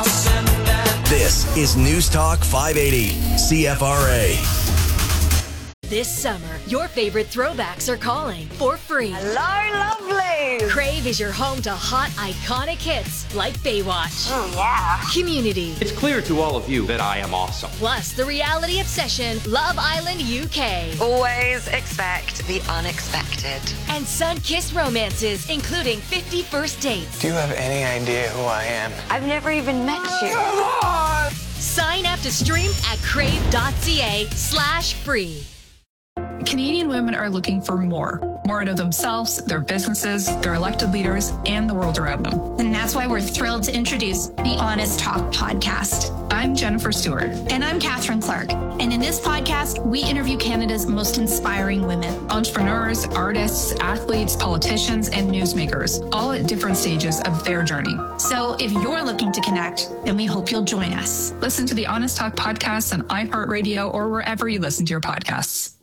This is News Talk 580, CFRA. This summer, your favorite throwbacks are calling for free. Hello, lovely. Crave is your home to hot, iconic hits like Baywatch. Oh, yeah. Community. It's clear to all of you that I am awesome. Plus, the reality obsession, Love Island UK. Always expect the unexpected. And sun-kissed romances, including 50 First Dates. Do you have any idea who I am? I've never even met you. Sign up to stream at crave.ca/free. Canadian women are looking for more out of themselves, their businesses, their elected leaders, and the world around them. And that's why we're thrilled to introduce the Honest Talk podcast. I'm Jennifer Stewart. And I'm Catherine Clark. And in this podcast, we interview Canada's most inspiring women. Entrepreneurs, artists, athletes, politicians, and newsmakers, all at different stages of their journey. So if you're looking to connect, then we hope you'll join us. Listen to the Honest Talk podcast on iHeartRadio or wherever you listen to your podcasts.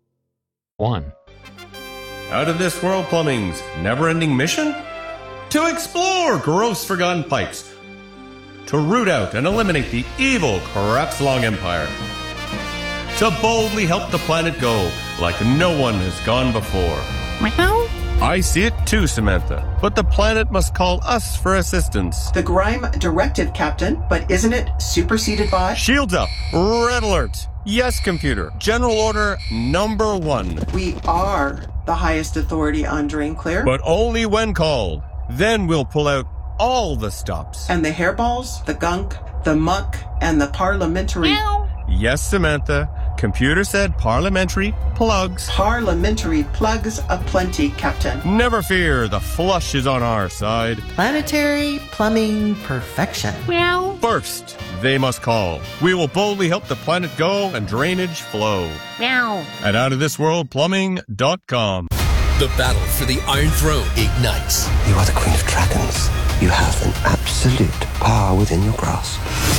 Out of This World Plumbing's never-ending mission? To explore gross forgotten pipes. To root out and eliminate the evil Crapslong Empire. To boldly help the planet go like no one has gone before. I see it too, Samantha, but the planet must call us for assistance. The Grime directive, Captain, but isn't it superseded by? Shields up. Red alert. Yes, computer. General order number 1. We are the highest authority on drain clear. But only when called. Then we'll pull out all the stops. And the hairballs, the gunk, the muck, and the parliamentary... Yes, Samantha. Computer said parliamentary plugs. Parliamentary plugs aplenty, Captain. Never fear, the flush is on our side. Planetary plumbing perfection. Meow. First, they must call. We will boldly help the planet go and drainage flow. Meow. At outofthisworldplumbing.com. The battle for the Iron Throne ignites. You are the Queen of Dragons. You have an absolute power within your grasp.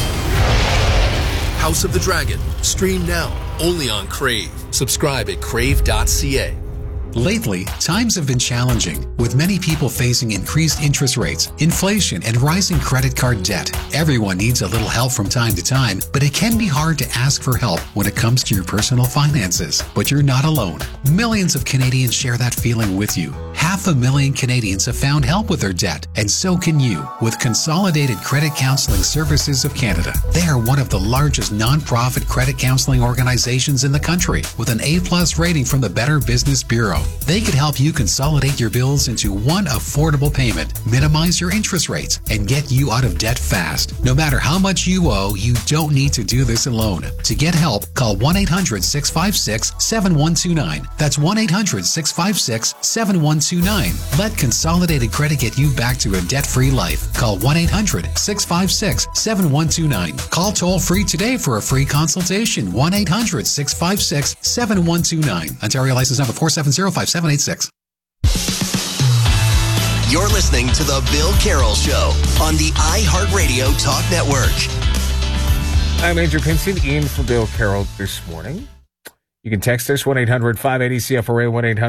House of the Dragon. Stream now, only on Crave. Subscribe at crave.ca. Lately, times have been challenging, with many people facing increased interest rates, inflation, and rising credit card debt. Everyone needs a little help from time to time, but it can be hard to ask for help when it comes to your personal finances. But you're not alone. Millions of Canadians share that feeling with you. 500,000 Canadians have found help with their debt, and so can you with Consolidated Credit Counseling Services of Canada. They are one of the largest non-profit credit counseling organizations in the country, with an A+ rating from the Better Business Bureau. They could help you consolidate your bills into one affordable payment, minimize your interest rates, and get you out of debt fast. No matter how much you owe, you don't need to do this alone. To get help, call 1-800-656-7129. That's 1-800-656-7129. Let Consolidated Credit get you back to a debt-free life. Call 1-800-656-7129. Call toll-free today for a free consultation. 1-800-656-7129. Ontario license number 4705786. You're listening to The Bill Carroll Show on the iHeartRadio Talk Network. I'm Andrew Pinson, in for Bill Carroll this morning. You can text us 1-800-580-CFRA,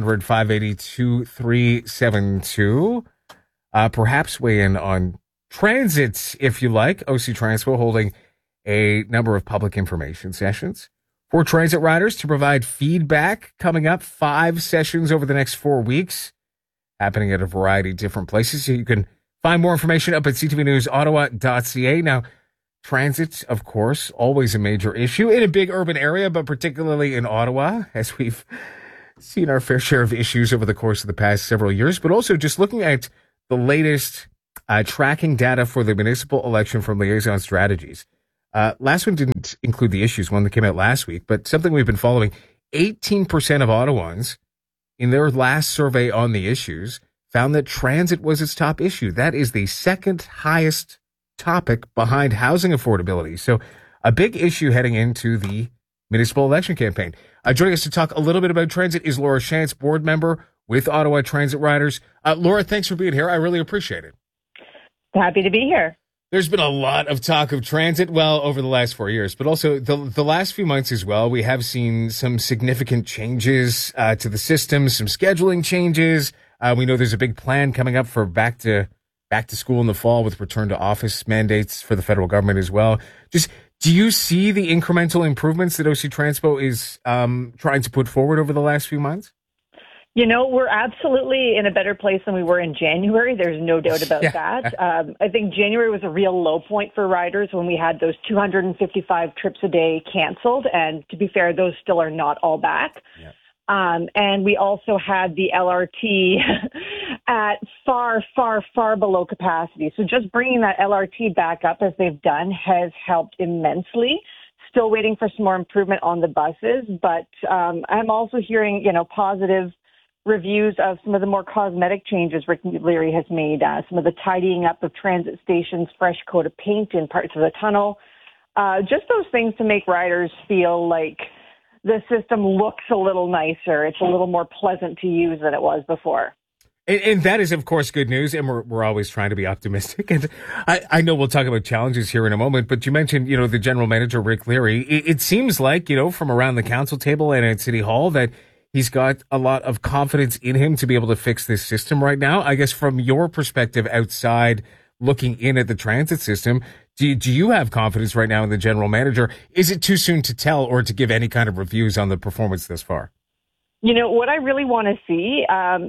1-800-580-2372. Perhaps weigh in on transit, if you like. OC Transpo holding a number of public information sessions for transit riders to provide feedback. Coming up, 5 sessions over the next 4 weeks, happening at a variety of different places. So you can find more information up at ctvnewsottawa.ca. Now, transit, of course, always a major issue in a big urban area, but particularly in Ottawa, as we've seen our fair share of issues over the course of the past several years, but also just looking at the latest tracking data for the municipal election from Liaison Strategies. Last one didn't include the issues, one that came out last week, but something we've been following. 18% of Ottawans in their last survey on the issues found that transit was its top issue. That is the second highest topic behind housing affordability. So a big issue heading into the municipal election campaign. Joining us to talk a little bit about transit is Laura Shantz, board member with Ottawa Transit Riders. Laura, thanks for being here. I really appreciate it. Happy to be here. There's been a lot of talk of transit, well, over the last 4 years, but also the last few months as well. We have seen some significant changes to the system, some scheduling changes. We know there's a big plan coming up for back to back to school in the fall with return to office mandates for the federal government as well. Just, do you see the incremental improvements that OC Transpo is trying to put forward over the last few months? You know, we're absolutely in a better place than we were in January. There's no doubt about that. I think January was a real low point for riders when we had those 255 trips a day canceled. And to be fair, those still are not all back. Yeah. And we also had the LRT at far, far, far below capacity. So just bringing that LRT back up as they've done has helped immensely. Still waiting for some more improvement on the buses, but I'm also hearing, positive reviews of some of the more cosmetic changes Rick Leary has made, some of the tidying up of transit stations, fresh coat of paint in parts of the tunnel, just those things to make riders feel like the system looks a little nicer. It's a little more pleasant to use than it was before. And that is, of course, good news, and we're always trying to be optimistic. And I know we'll talk about challenges here in a moment, but you mentioned, the general manager, Rick Leary. It seems like, from around the council table and at City Hall that he's got a lot of confidence in him to be able to fix this system right now. I guess from your perspective outside, looking in at the transit system, do you have confidence right now in the general manager? Is it too soon to tell or to give any kind of reviews on the performance thus far? What I really want to see,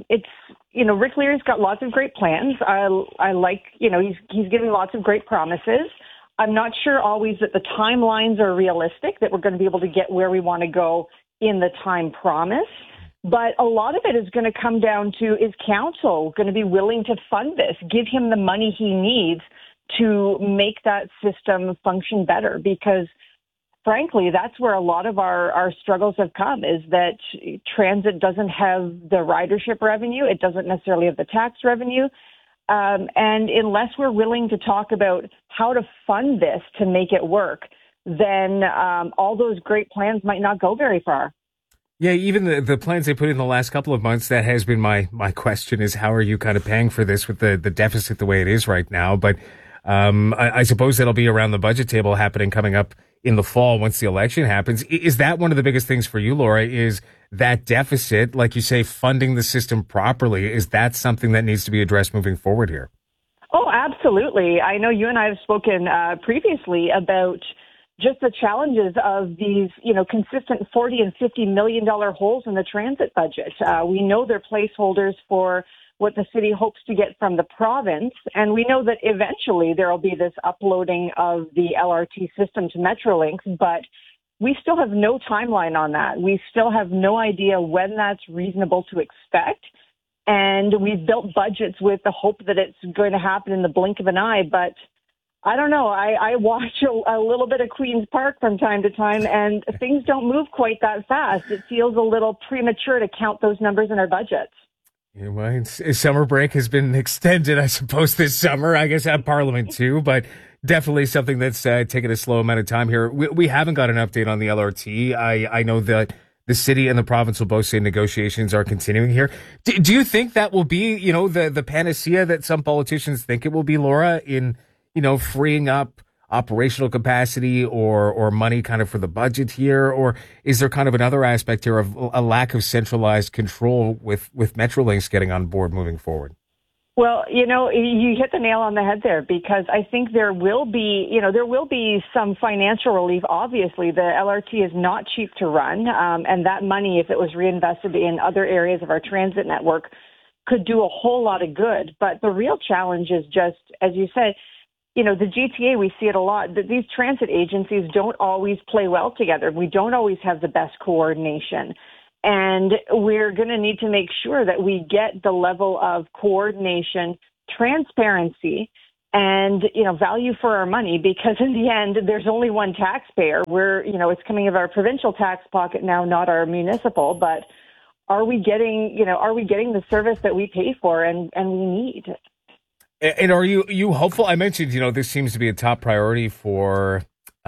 Rick Leary's got lots of great plans. I like, he's giving lots of great promises. I'm not sure always that the timelines are realistic, that we're going to be able to get where we want to go in the time promise. But a lot of it is going to come down to, is council going to be willing to fund this, give him the money he needs to make that system function better? Because frankly, that's where a lot of our struggles have come, is that transit doesn't have the ridership revenue. It doesn't necessarily have the tax revenue. And unless we're willing to talk about how to fund this to make it work, then all those great plans might not go very far. Yeah, even the plans they put in the last couple of months, that has been my question, is how are you kind of paying for this with the deficit the way it is right now? But I suppose that'll be around the budget table happening coming up in the fall once the election happens. Is that one of the biggest things for you, Laura, is that deficit, like you say, funding the system properly? Is that something that needs to be addressed moving forward here? Oh, absolutely. I know you and I have spoken previously about just the challenges of these, consistent $40 and $50 million holes in the transit budget. We know they're placeholders for what the city hopes to get from the province, and we know that eventually there will be this uploading of the LRT system to Metrolinx, but we still have no timeline on that. We still have no idea when that's reasonable to expect, and we've built budgets with the hope that it's going to happen in the blink of an eye, but I don't know. I watch a little bit of Queen's Park from time to time, and things don't move quite that fast. It feels a little premature to count those numbers in our budgets. Yeah, well, summer break has been extended, I suppose, this summer. I guess at Parliament too, but definitely something that's taken a slow amount of time here. We haven't got an update on the LRT. I know that the city and the province will both say negotiations are continuing here. Do you think that will be, the panacea that some politicians think it will be, Laura, in freeing up operational capacity or money kind of for the budget here? Or is there kind of another aspect here of a lack of centralized control with Metrolinx getting on board moving forward? Well, you hit the nail on the head there, because I think there will be some financial relief. Obviously, the LRT is not cheap to run, and that money, if it was reinvested in other areas of our transit network, could do a whole lot of good. But the real challenge is just, as you said, the GTA, we see it a lot, that these transit agencies don't always play well together. We don't always have the best coordination. And we're going to need to make sure that we get the level of coordination, transparency, and, value for our money, because in the end, there's only one taxpayer. It's coming out of our provincial tax pocket now, not our municipal, but are we getting the service that we pay for and we need? And are you hopeful? I mentioned, this seems to be a top priority for,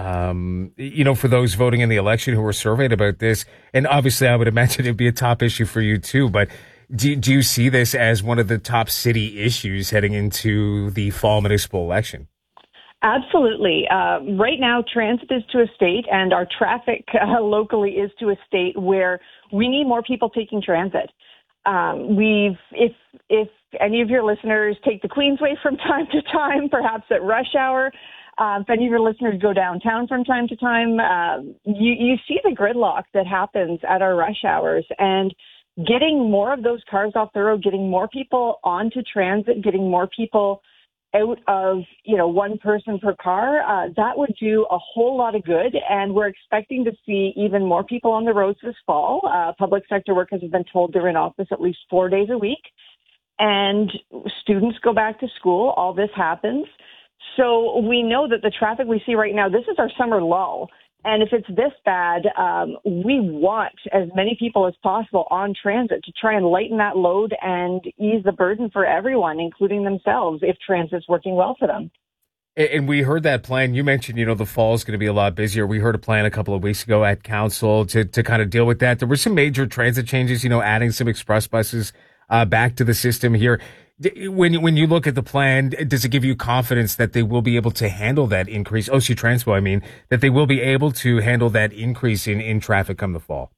for those voting in the election who were surveyed about this. And obviously, I would imagine it'd be a top issue for you too. But do you see this as one of the top city issues heading into the fall municipal election? Absolutely. Right now, transit is to a state, and our traffic locally is to a state where we need more people taking transit. If any of your listeners take the Queensway from time to time, perhaps at rush hour, if any of your listeners go downtown from time to time, you see the gridlock that happens at our rush hours. And getting more of those cars off the road, getting more people onto transit, getting more people out of, one person per car, that would do a whole lot of good. And we're expecting to see even more people on the roads this fall. Public sector workers have been told they're in office at least 4 days a week. And students go back to school. All this happens. So we know that the traffic we see right now, this is our summer lull. And if it's this bad, we want as many people as possible on transit to try and lighten that load and ease the burden for everyone, including themselves, if transit's working well for them. And we heard that plan. You mentioned, the fall is going to be a lot busier. We heard a plan a couple of weeks ago at council to kind of deal with that. There were some major transit changes, adding some express buses back to the system here. When you look at the plan, does it give you confidence that they will be able to handle that increase? OC Transpo, that they will be able to handle that increase in traffic come the fall?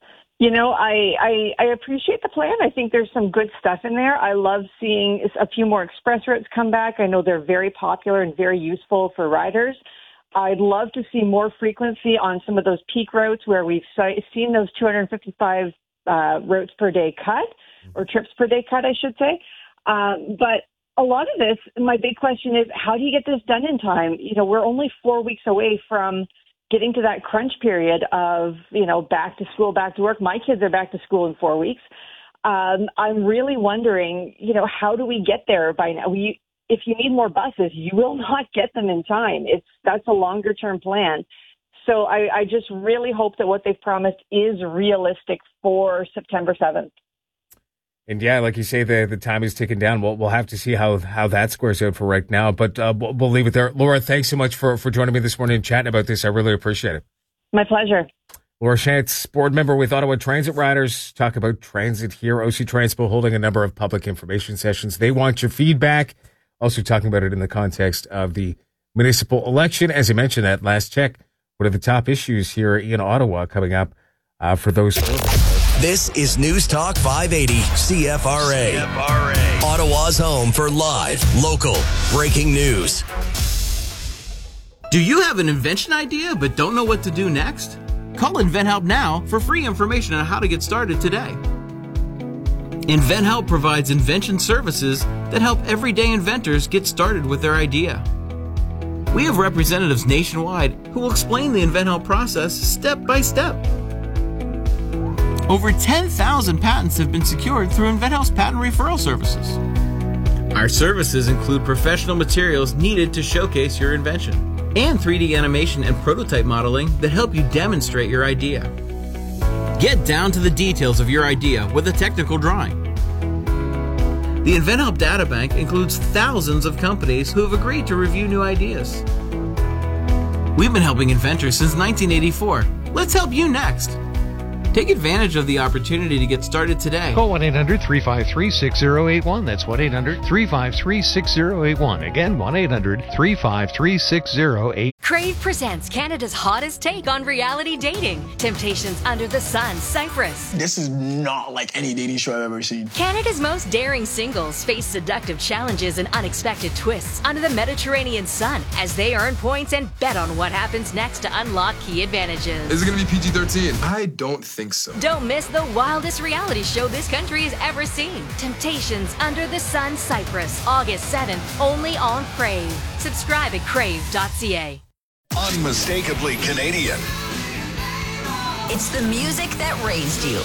I appreciate the plan. I think there's some good stuff in there. I love seeing a few more express routes come back. I know they're very popular and very useful for riders. I'd love to see more frequency on some of those peak routes where we've seen those 255 routes per day cut, or trips per day cut, I should say. But a lot of this, my big question is, how do you get this done in time? We're only 4 weeks away from getting to that crunch period of, back to school, back to work. My kids are back to school in 4 weeks. I'm really wondering, how do we get there by now? If you need more buses, you will not get them in time. That's a longer term plan. So I just really hope that what they've promised is realistic for September 7th. And yeah, like you say, the time is ticking down. We'll have to see how that squares out for right now. But we'll leave it there. Laura, thanks so much for joining me this morning and chatting about this. I really appreciate it. My pleasure. Laura Shantz, board member with Ottawa Transit Riders, talk about transit here. OC Transpo holding a number of public information sessions. They want your feedback. Also talking about it in the context of the municipal election. As I mentioned, that last check, what are the top issues here in Ottawa coming up for those? This is News Talk 580 CFRA. Ottawa's home for live, local, breaking news. Do you have an invention idea but don't know what to do next? Call InventHelp now for free information on how to get started today. InventHelp provides invention services that help everyday inventors get started with their idea. We have representatives nationwide who will explain the InventHelp process step by step. Over 10,000 patents have been secured through InventHelp's patent referral services. Our services include professional materials needed to showcase your invention and 3D animation and prototype modeling that help you demonstrate your idea. Get down to the details of your idea with a technical drawing. The InventHelp Databank includes thousands of companies who have agreed to review new ideas. We've been helping inventors since 1984. Let's help you next. Take advantage of the opportunity to get started today. Call 1-800-353-6081. That's 1-800-353-6081. Again, 1-800-353-6081. Crave presents Canada's hottest take on reality dating. Temptations Under the Sun, Cyprus. This is not like any dating show I've ever seen. Canada's most daring singles face seductive challenges and unexpected twists under the Mediterranean sun as they earn points and bet on what happens next to unlock key advantages. Is it going to be PG-13? I don't think so. Don't miss the wildest reality show this country has ever seen. Temptations Under the Sun, Cyprus, August 7th, only on Crave. Subscribe at crave.ca. Unmistakably Canadian. It's the music that raised you.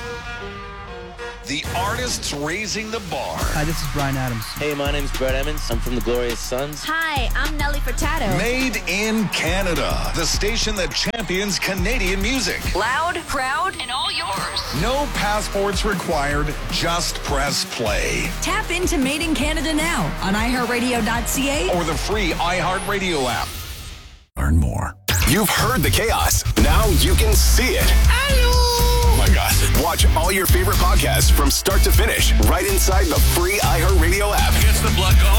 The artists raising the bar. Hi, this is Bryan Adams. Hey, my name's Brett Emmons. I'm from the Glorious Sons. Hi, I'm Nelly Furtado. Made in Canada. The station that champions Canadian music. Loud, proud, and all yours. No passports required. Just press play. Tap into Made in Canada now on iHeartRadio.ca or the free iHeartRadio app. Learn more. You've heard the chaos. Now you can see it. Hello. Oh my God. Watch all your favorite podcasts from start to finish right inside the free iHeartRadio app. Gets the blood going, huh?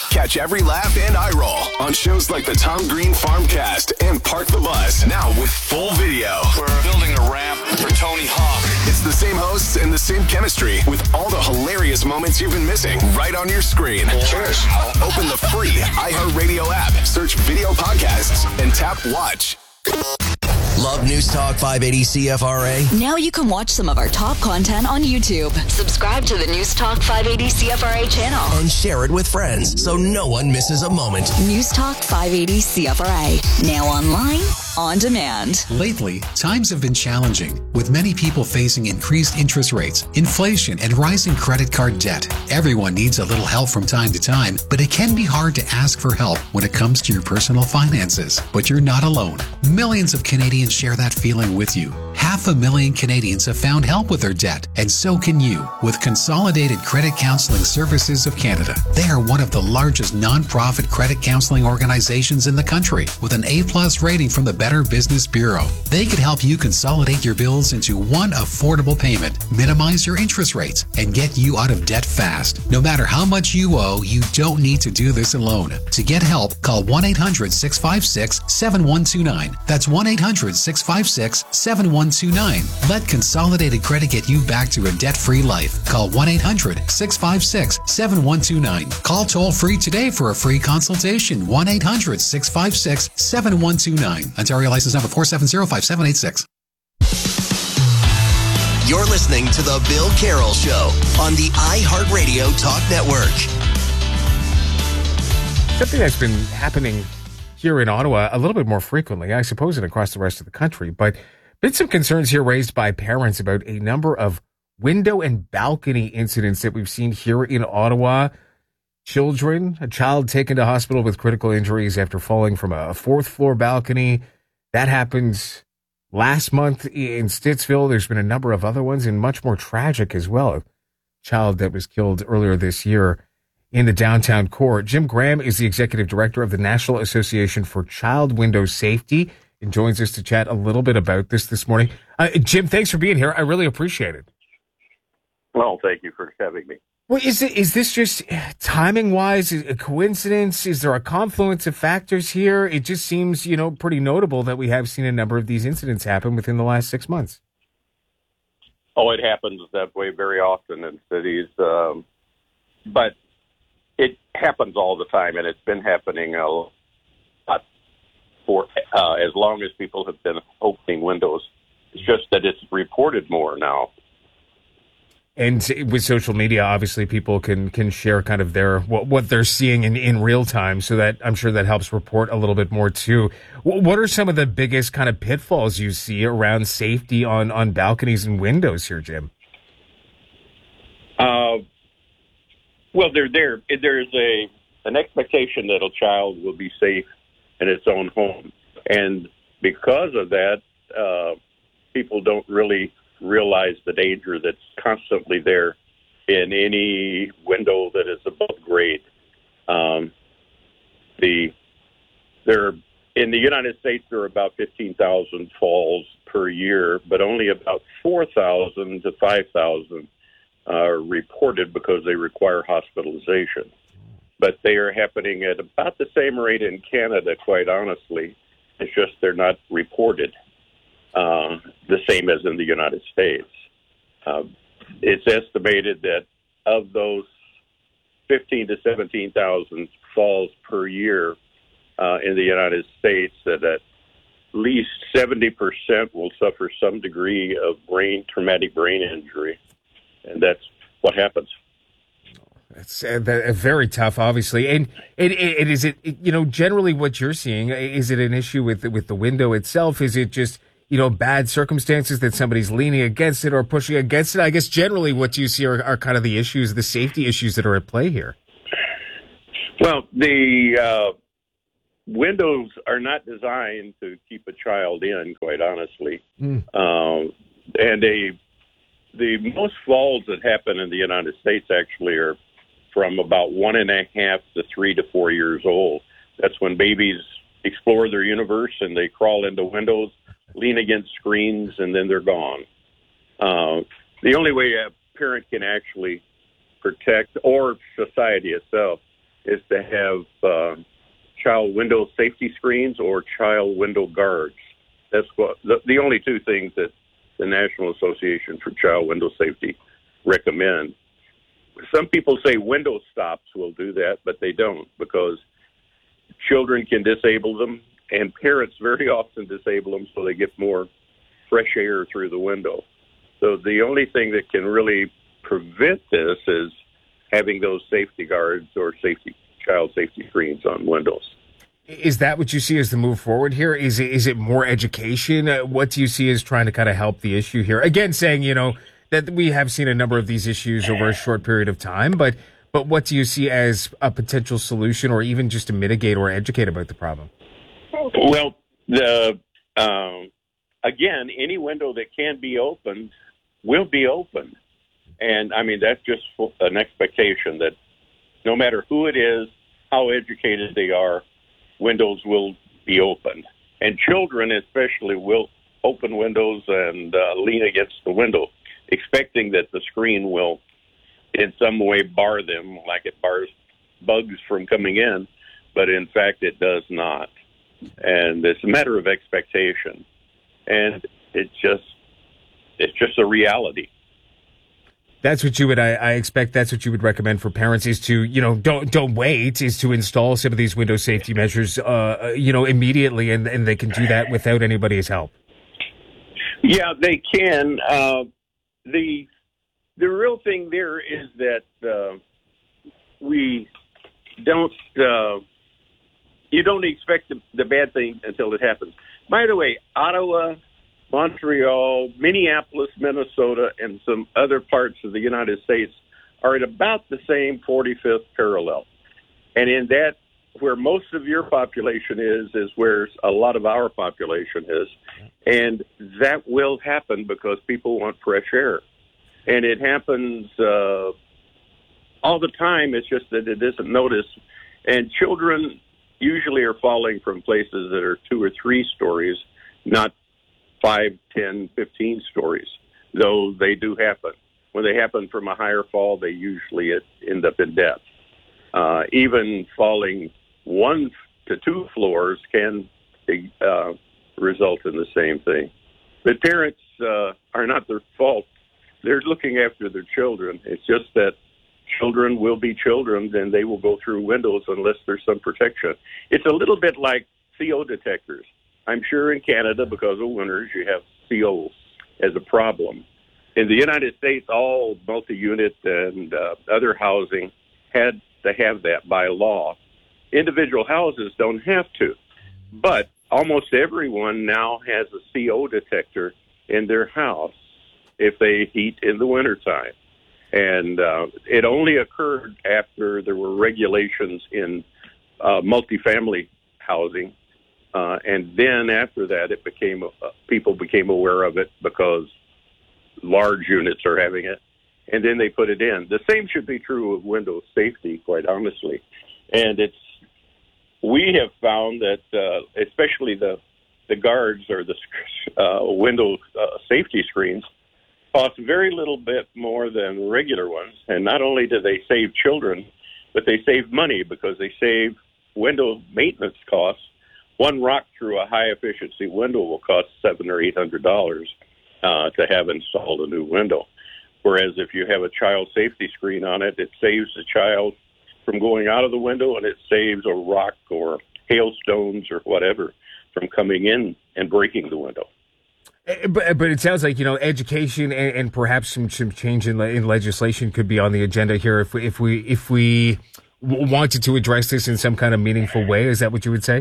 Catch every laugh and eye roll on shows like the Tom Green Farmcast and Park the Bus. Now with full video. We're building a ramp for Tony Hawk. It's the same hosts and the same chemistry with all the hilarious moments you've been missing right on your screen. Cheers. Open the free iHeartRadio app, search video podcasts, and tap watch. Love News Talk 580 CFRA? Now you can watch some of our top content on YouTube. Subscribe to the News Talk 580 CFRA channel. And share it with friends so no one misses a moment. News Talk 580 CFRA. Now online, on demand. Lately, times have been challenging, with many people facing increased interest rates, inflation, and rising credit card debt. Everyone needs a little help from time to time, but it can be hard to ask for help when it comes to your personal finances. But you're not alone. Millions of Canadians share that feeling with you. 500,000 Canadians have found help with their debt, and so can you with Consolidated Credit Counseling Services of Canada. They are one of the largest non-profit credit counseling organizations in the country, with an A+ rating from the Better Business Bureau. They could help you consolidate your bills into one affordable payment, minimize your interest rates, and get you out of debt fast. No matter how much you owe, you don't need to do this alone. To get help, call 1-800-656-7129. That's 1-800-656-7129. Let Consolidated Credit get you back to a debt-free life. Call 1-800-656-7129. Call toll-free today for a free consultation. 1-800-656-7129. Ontario license number 4705786. You're listening to The Bill Carroll Show on the iHeartRadio Talk Network. Something that's been happening here in Ottawa a little bit more frequently, I suppose, and across the rest of the country, but been some concerns here raised by parents about a number of window and balcony incidents that we've seen here in Ottawa. A child taken to hospital with critical injuries after falling from a fourth-floor balcony. That happened last month in Stittsville. There's been a number of other ones, and much more tragic as well. A child that was killed earlier this year in the downtown core. Jim Graham is the executive director of the National Association for Child Window Safety and joins us to chat a little bit about this morning. Jim, thanks for being here. I really appreciate it. Well, thank you for having me. Well, is this just timing-wise a coincidence? Is there a confluence of factors here? It just seems, pretty notable that we have seen a number of these incidents happen within the last 6 months. Oh, it happens that way very often in cities. But it happens all the time, and it's been happening a lot for as long as people have been opening windows. It's just that it's reported more now. And with social media, obviously, people can share kind of what they're seeing in real time, so that I'm sure that helps report a little bit more too. What are some of the biggest kind of pitfalls you see around safety on balconies and windows here, Jim? Well, there's an expectation that a child will be safe in its own home, and because of that, people don't really realize the danger that's constantly there in any window that is above grade. In the United States, there are about 15,000 falls per year, but only about 4,000 to 5,000 are reported because they require hospitalization. But they are happening at about the same rate in Canada, quite honestly. It's just they're not reported the same as in the United States. It's estimated that of those 15 to 17,000 falls per year in the United States, that at least 70% will suffer some degree of traumatic brain injury, and that's what happens. It's very tough, obviously. And is it, generally what you're seeing, is it an issue with the window itself? Is it just, bad circumstances that somebody's leaning against it or pushing against it? I guess generally what you see are kind of the issues, the safety issues that are at play here. Well, the windows are not designed to keep a child in, quite honestly. And the most falls that happen in the United States actually are from about 1.5 to 3 to 4 years old. That's when babies explore their universe and they crawl into windows, lean against screens, and then they're gone. The only way a parent can actually protect, or society itself, is to have child window safety screens or child window guards. That's what the only two things that the National Association for Child Window Safety recommend. Some people say window stops will do that, but they don't, because children can disable them, and parents very often disable them so they get more fresh air through the window. So the only thing that can really prevent this is having those safety guards or child safety screens on windows. Is that what you see as the move forward here? Is it more education? What do you see as trying to kind of help the issue here? Again, saying, that we have seen a number of these issues over a short period of time, but what do you see as a potential solution, or even just to mitigate or educate about the problem? Well, again, any window that can be opened will be opened. And, that's just an expectation that no matter who it is, how educated they are, windows will be opened. And children especially will open windows and lean against the window, expecting that the screen will in some way bar them, like it bars bugs from coming in, but in fact it does not. And it's a matter of expectation. And it's just a reality. That's what I expect that's what you would recommend for parents, is to, don't wait, is to install some of these window safety measures, immediately, and they can do that without anybody's help. Yeah, they can. The real thing there is that we don't, you don't expect the bad thing until it happens. By the way, Ottawa, Montreal, Minneapolis, Minnesota, and some other parts of the United States are at about the same 45th parallel. And in that, where most of your population is where a lot of our population is. And that will happen because people want fresh air. And it happens all the time. It's just that it isn't noticed. And children usually are falling from places that are 2 or 3 stories, not 5, 10, 15 stories, though they do happen. When they happen from a higher fall, they usually end up in death. Even falling 1 to 2 floors can result in the same thing. But parents are not their fault. They're looking after their children. It's just that children will be children, and they will go through windows unless there's some protection. It's a little bit like CO detectors. I'm sure in Canada, because of winters, you have CO as a problem. In the United States, all multi-unit and other housing had to have that by law. Individual houses don't have to, but almost everyone now has a CO detector in their house if they heat in the wintertime. And it only occurred after there were regulations in multifamily housing. And then after that, it became people became aware of it because large units are having it, and then they put it in. The same should be true of window safety, quite honestly. And we have found that especially the guards or the window safety screens cost very little bit more than regular ones. And not only do they save children, but they save money because they save window maintenance costs. One rock through a high-efficiency window will cost $700 or $800 to have installed a new window. Whereas if you have a child safety screen on it, it saves the child from going out of the window, and it saves a rock or hailstones or whatever from coming in and breaking the window. But it sounds like, education and perhaps some change in legislation could be on the agenda here if we wanted to address this in some kind of meaningful way. Is that what you would say?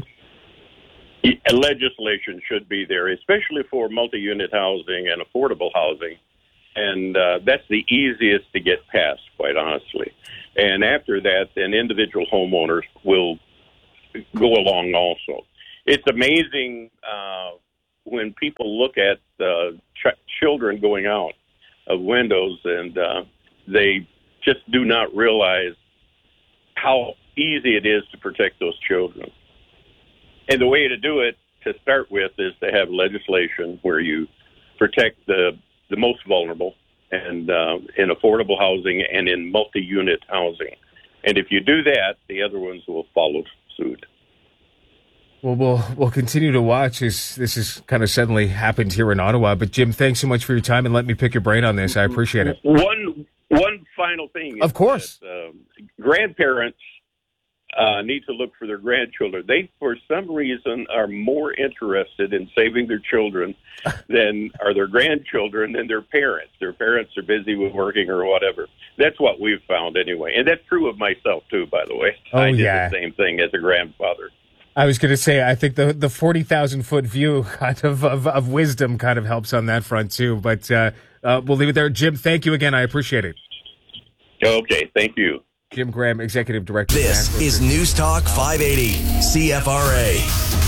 Legislation should be there, especially for multi-unit housing and affordable housing. And that's the easiest to get passed, quite honestly. And after that, then individual homeowners will go along also. It's amazing when people look at children going out of windows, and they just do not realize how easy it is to protect those children. And the way to do it, to start with, is to have legislation where you protect the most vulnerable and in affordable housing and in multi-unit housing. And if you do that, the other ones will follow suit. Well, we'll continue to watch as this has kind of suddenly happened here in Ottawa. But Jim, thanks so much for your time, and let me pick your brain on this. I appreciate it. One final thing. Of course. Grandparents need to look for their grandchildren. They, for some reason, are more interested in saving their children than are their grandchildren than their parents. Their parents are busy with working or whatever. That's what we've found anyway. And that's true of myself, too, by the way. I did the same thing as a grandfather. I was going to say, I think the 40,000-foot view kind of wisdom kind of helps on that front, too. But we'll leave it there. Jim, thank you again. I appreciate it. Okay, thank you. Jim Graham, Executive Director. This is News Talk 580, CFRA.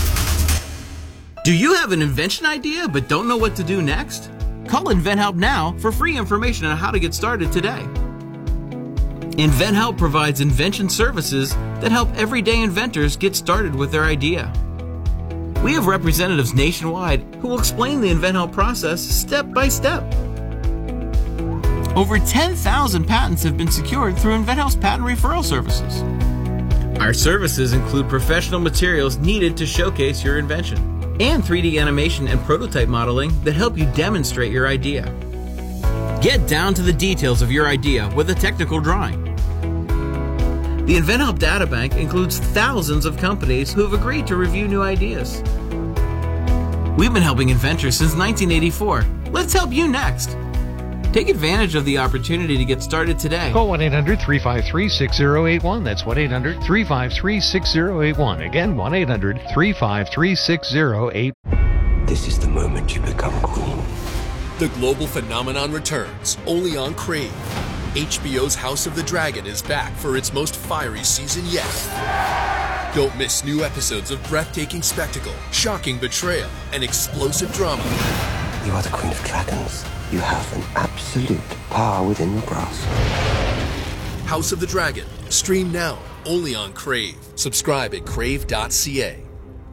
Do you have an invention idea but don't know what to do next? Call InventHelp now for free information on how to get started today. InventHelp provides invention services that help everyday inventors get started with their idea. We have representatives nationwide who will explain the InventHelp process step by step. Over 10,000 patents have been secured through InventHelp's patent referral services. Our services include professional materials needed to showcase your invention and 3D animation and prototype modeling that help you demonstrate your idea. Get down to the details of your idea with a technical drawing. The InventHelp Databank includes thousands of companies who have agreed to review new ideas. We've been helping inventors since 1984. Let's help you next. Take advantage of the opportunity to get started today. Call 1-800-353-6081. That's 1-800-353-6081. Again, 1-800-353-6081. This is the moment you become queen. The global phenomenon returns, only on Crave. HBO's House of the Dragon is back for its most fiery season yet. Don't miss new episodes of breathtaking spectacle, shocking betrayal, and explosive drama. You are the Queen of Dragons. You have an absolute power within your grasp. House of the Dragon. Stream now, only on Crave. Subscribe at crave.ca.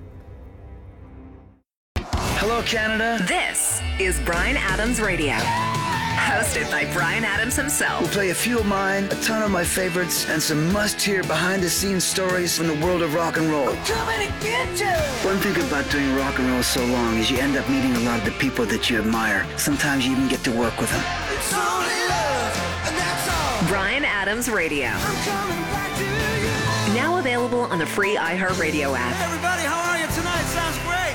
Hello, Canada. This is Bryan Adams Radio. Hosted by Bryan Adams himself. We'll play a few of mine, a ton of my favorites, and some must-hear behind-the-scenes stories from the world of rock and roll. We're coming to get you! One thing about doing rock and roll so long is you end up meeting a lot of the people that you admire. Sometimes you even get to work with them. It's only love, and that's all. Bryan Adams Radio. I'm coming back to you. Now available on the free iHeartRadio app. Hey everybody, how are you tonight? Sounds great.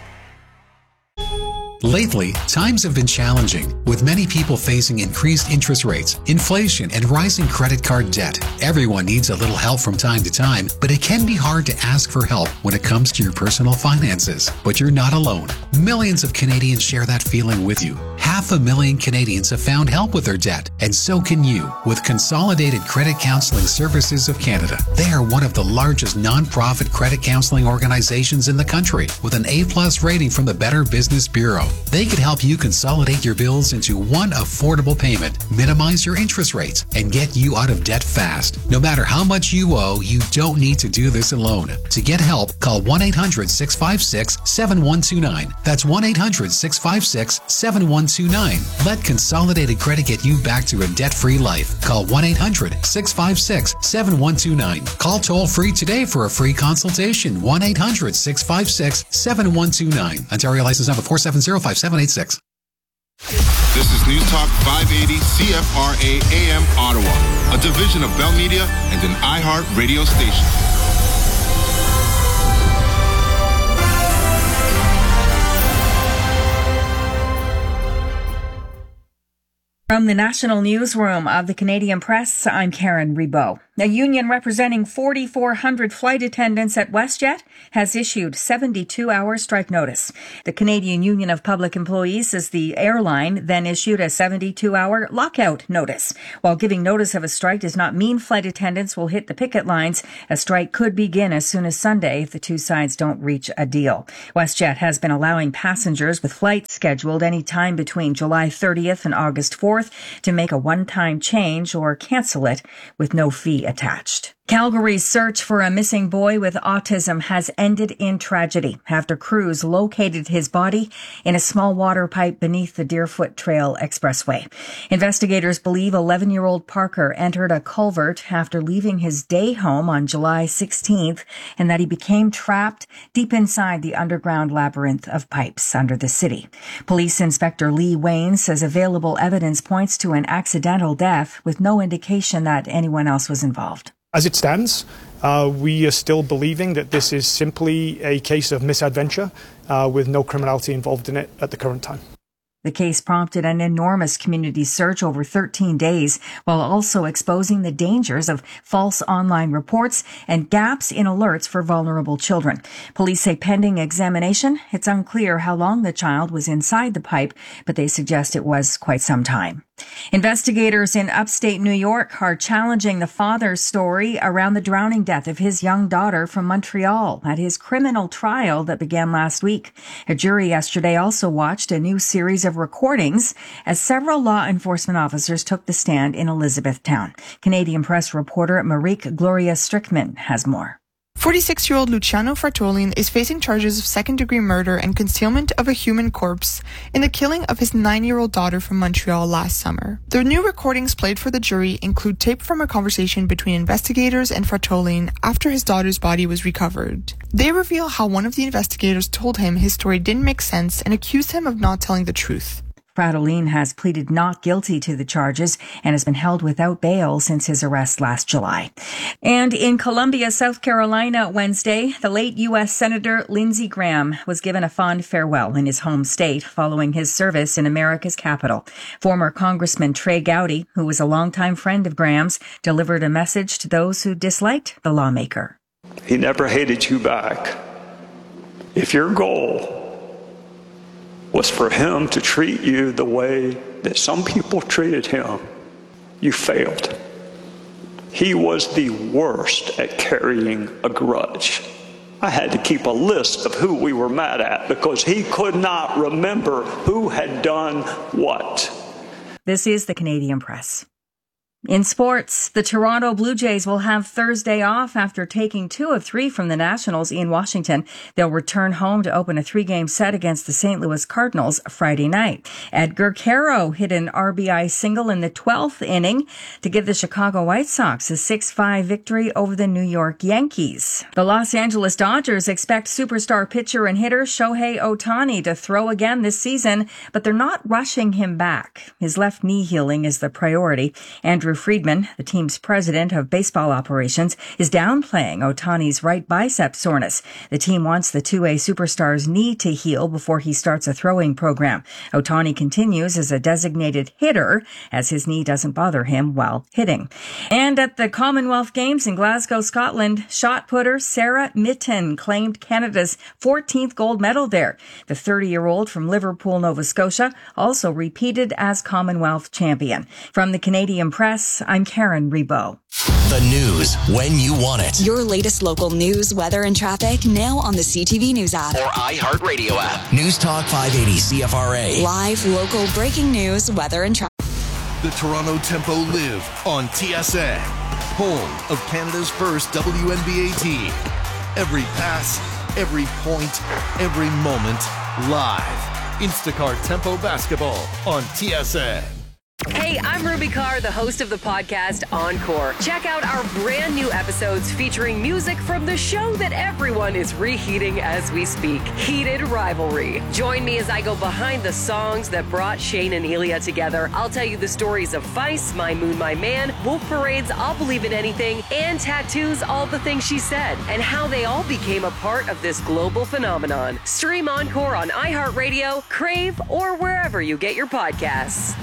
Lately, times have been challenging, with many people facing increased interest rates, inflation, and rising credit card debt. Everyone needs a little help from time to time, but it can be hard to ask for help when it comes to your personal finances. But you're not alone. Millions of Canadians share that feeling with you. 500,000 Canadians have found help with their debt, and so can you with Consolidated Credit Counseling Services of Canada. They are one of the largest non-profit credit counseling organizations in the country, with an A+ rating from the Better Business Bureau. They could help you consolidate your bills into one affordable payment, minimize your interest rates, and get you out of debt fast. No matter how much you owe, you don't need to do this alone. To get help, call 1-800-656-7129. That's 1-800-656-7129. Let Consolidated Credit get you back to a debt-free life. Call 1-800-656-7129. Call toll-free today for a free consultation. 1-800-656-7129. Ontario license number 4705786. This is News Talk 580 CFRA AM Ottawa, a division of Bell Media and an iHeart radio station. From the National Newsroom of the Canadian Press, I'm Karen Ribot. A union representing 4,400 flight attendants at WestJet has issued 72-hour strike notice. The Canadian Union of Public Employees says the airline then issued a 72-hour lockout notice. While giving notice of a strike does not mean flight attendants will hit the picket lines, a strike could begin as soon as Sunday if the two sides don't reach a deal. WestJet has been allowing passengers with flights scheduled any time between July 30th and August 4th to make a one-time change or cancel it with no fee attached. Calgary's search for a missing boy with autism has ended in tragedy after crews located his body in a small water pipe beneath the Deerfoot Trail Expressway. Investigators believe 11-year-old Parker entered a culvert after leaving his day home on July 16th and that he became trapped deep inside the underground labyrinth of pipes under the city. Police Inspector Lee Wayne says available evidence points to an accidental death with no indication that anyone else was involved. As it stands, we are still believing that this is simply a case of misadventure with no criminality involved in it at the current time. The case prompted an enormous community search over 13 days, while also exposing the dangers of false online reports and gaps in alerts for vulnerable children. Police say pending examination, it's unclear how long the child was inside the pipe, but they suggest it was quite some time. Investigators in upstate New York are challenging the father's story around the drowning death of his young daughter from Montreal at his criminal trial that began last week. A jury yesterday also watched a new series of recordings as several law enforcement officers took the stand in Elizabethtown. Canadian Press reporter Marique Gloria Strickman has more. 46-year-old Luciano Fratolin is facing charges of second-degree murder and concealment of a human corpse in the killing of his 9-year-old daughter from Montreal last summer. The new recordings played for the jury include tape from a conversation between investigators and Fratolin after his daughter's body was recovered. They reveal how one of the investigators told him his story didn't make sense and accused him of not telling the truth. Fratolin has pleaded not guilty to the charges and has been held without bail since his arrest last July. And in Columbia, South Carolina, Wednesday, the late U.S. Senator Lindsey Graham was given a fond farewell in his home state following his service in America's capital. Former Congressman Trey Gowdy, who was a longtime friend of Graham's, delivered a message to those who disliked the lawmaker. He never hated you back. If your goal was for him to treat you the way that some people treated him, you failed. He was the worst at carrying a grudge. I had to keep a list of who we were mad at because he could not remember who had done what. This is the Canadian Press. In sports, the Toronto Blue Jays will have Thursday off after taking 2 of 3 from the Nationals in Washington. They'll return home to open a 3-game set against the St. Louis Cardinals Friday night. Edgar Caro hit an RBI single in the 12th inning to give the Chicago White Sox a 6-5 victory over the New York Yankees. The Los Angeles Dodgers expect superstar pitcher and hitter Shohei Ohtani to throw again this season, but they're not rushing him back. His left knee healing is the priority. Andrew Friedman, the team's president of baseball operations, is downplaying Ohtani's right bicep soreness. The team wants the 2A superstar's knee to heal before he starts a throwing program. Ohtani continues as a designated hitter as his knee doesn't bother him while hitting. And at the Commonwealth Games in Glasgow, Scotland, shot putter Sarah Mitten claimed Canada's 14th gold medal there. The 30-year-old from Liverpool, Nova Scotia, also repeated as Commonwealth champion. From the Canadian Press, I'm Karen Rebo. The news when you want it. Your latest local news, weather, and traffic now on the CTV News app. Or iHeartRadio app. News Talk 580 CFRA. Live, local, breaking news, weather, and traffic. The Toronto Tempo live on TSN. Home of Canada's first WNBA team. Every pass, every point, every moment, live. Instacart Tempo Basketball on TSN. Hey, I'm Ruby Carr, the host of the podcast Encore. Check out our brand new episodes featuring music from the show that everyone is reheating as we speak, Heated Rivalry. Join me as I go behind the songs that brought Shane and Elia together. I'll tell you the stories of Feist, My Moon, My Man, Wolf Parade's I'll Believe in Anything, and Tattoo's All the Things She Said, and how they all became a part of this global phenomenon. Stream Encore on iHeartRadio, Crave, or wherever you get your podcasts.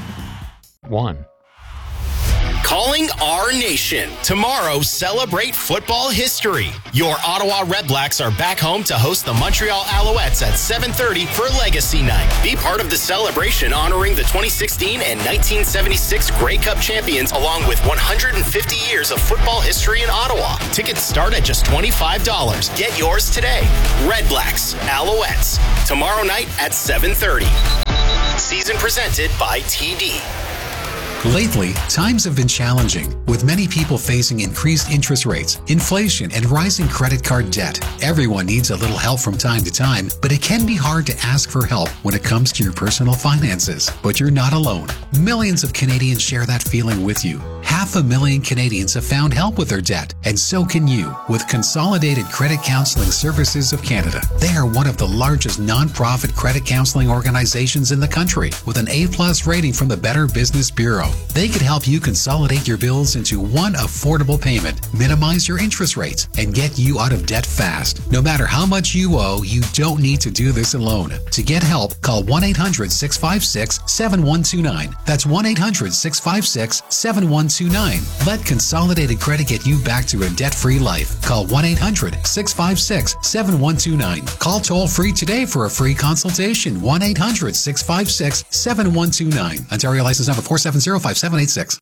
Calling our nation. Tomorrow, celebrate football history. Your Ottawa Redblacks are back home to host the Montreal Alouettes at 7:30 for Legacy Night. Be part of the celebration honoring the 2016 and 1976 Grey Cup champions, along with 150 years of football history in Ottawa. Tickets start at just $25. Get yours today. Redblacks, Alouettes. Tomorrow night at 7:30. Season presented by TD. Lately, times have been challenging, with many people facing increased interest rates, inflation, and rising credit card debt. Everyone needs a little help from time to time, but it can be hard to ask for help when it comes to your personal finances. But you're not alone. Millions of Canadians share that feeling with you. 500,000 Canadians have found help with their debt, and so can you with Consolidated Credit Counseling Services of Canada. They are one of the largest non-profit credit counseling organizations in the country, with an A+ rating from the Better Business Bureau. They could help you consolidate your bills into one affordable payment, minimize your interest rates, and get you out of debt fast. No matter how much you owe, you don't need to do this alone. To get help, call 1-800-656-7129. That's 1-800-656-7129. Let Consolidated Credit get you back to a debt-free life. Call 1-800-656-7129. Call toll-free today for a free consultation. 1-800-656-7129. Ontario license number 4705786.